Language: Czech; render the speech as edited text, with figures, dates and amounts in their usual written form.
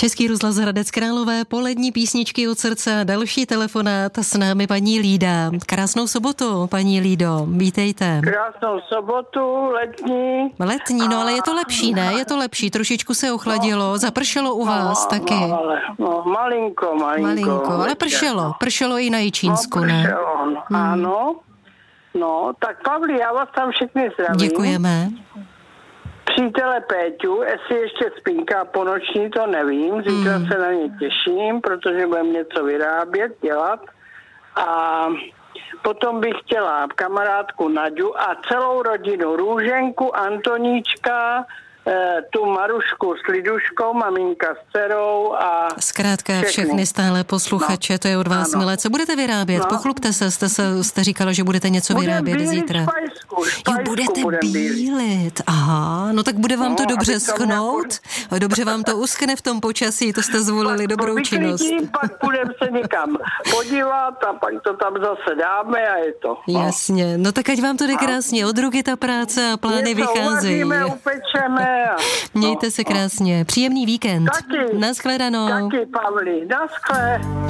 Český rozhlas Hradec Králové, polední písničky od srdce a další telefonát s námi paní Lída. Krásnou sobotu, paní Lído, vítejte. Krásnou sobotu, letní. Letní, no ale je to lepší, ne? Je to lepší, trošičku se ochladilo, zapršelo u vás taky. Malinko, ale pršelo i na Jičínsku, ne? Pršelo, ano. No, tak Pavli, já vás tam všechny zdravím. Děkujeme. Přítele Péťu, jestli ještě spinká po noční, to nevím. Zítra se na ně těším, protože budeme něco vyrábět, dělat. A potom bych chtěla kamarádku Naďu a celou rodinu Růženku, Antoníčka, tu Marušku s Liduškou, maminka s dcerou a zkrátka všechny stále posluchače, to je od vás, milé. Co budete vyrábět? No. Pochlupte se, jste říkala, že budete něco vyrábět zítra. Špajsku budete bílit. Aha, no tak bude vám to dobře schnout. Dobře vám to uschne v tom počasí, to jste zvolili dobrou činnost. Pak budeme se někam podívat a pak to tam zase dáme a je to. Jasně, no tak ať vám to jde krásně, od ruky ta práce a plány vycházejí. Upečeme. Mějte se krásně. Příjemný víkend. Taky. Naschledanou. Taky, Pavli. Naschle.